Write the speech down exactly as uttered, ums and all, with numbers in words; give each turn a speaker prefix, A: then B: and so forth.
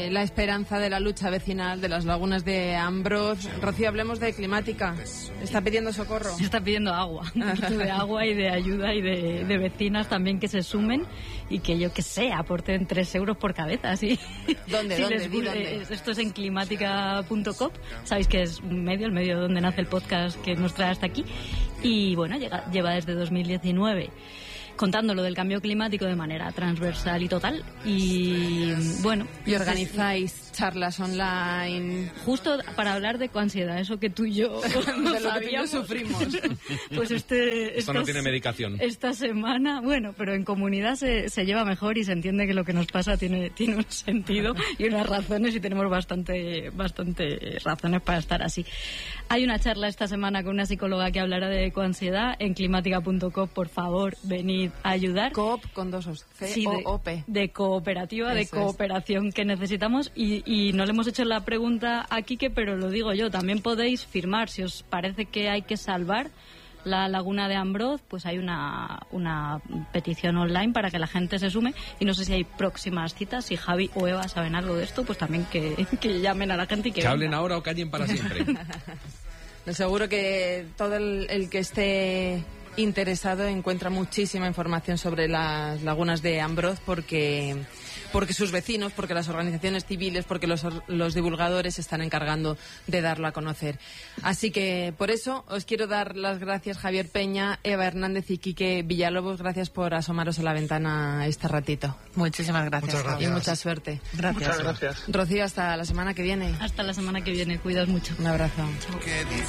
A: La esperanza de la lucha vecinal de las lagunas de Ambroz. Rocío, hablemos de climática. ¿Está pidiendo socorro?
B: Está pidiendo agua, un poquito de agua y de ayuda y de, de vecinas también que se sumen y que yo que sé, aporten tres euros por cabeza, ¿sí?
A: ¿Dónde?
B: Si
A: ¿Dónde?
B: les,
A: ¿Dónde?
B: Esto es en climática punto com. Sabéis que es un medio, el medio donde nace el podcast que nos trae hasta aquí. Y bueno, llega, lleva desde dos mil diecinueve contando lo del cambio climático de manera transversal y total. Y bueno...
A: Y organizáis charlas online...
B: Justo para hablar de coansiedad, eso que tú y yo
A: de lo que tú y yo sufrimos.
B: Pues este...
C: Esto no tiene medicación.
B: Esta semana, bueno, pero en comunidad se, se lleva mejor y se entiende que lo que nos pasa tiene, tiene un sentido y unas razones y tenemos bastante, bastante razones para estar así. Hay una charla esta semana con una psicóloga que hablará de coansiedad en climática punto com. Por favor, venid a ayudar.
A: Coop con dos os. C
B: Sí,
A: O
B: de,
A: O P.
B: de cooperativa,
A: Eso
B: de cooperación es. Que necesitamos y, y no le hemos hecho la pregunta a Quique, pero lo digo yo, también podéis firmar si os parece que hay que salvar la laguna de Ambroz, pues hay una, una petición online para que la gente se sume y no sé si hay próximas citas, si Javi o Eva saben algo de esto, pues también que, que llamen a la gente y que...
C: Que hablen ahora o callen para siempre.
A: Seguro que todo el, el que esté interesado encuentra muchísima información sobre las lagunas de Ambroz porque... porque sus vecinos, porque las organizaciones civiles, porque los, los divulgadores se están encargando de darlo a conocer. Así que por eso os quiero dar las gracias, Javier Peña, Eva Hernández y Quique Villalobos. Gracias por asomaros a la ventana este ratito.
D: Muchísimas gracias.
E: Muchas gracias.
A: Y mucha suerte.
D: Gracias.
E: Muchas gracias.
A: Rocío, hasta la semana que viene.
B: Hasta la semana que viene, cuidaos mucho.
A: Un abrazo.
B: Chao.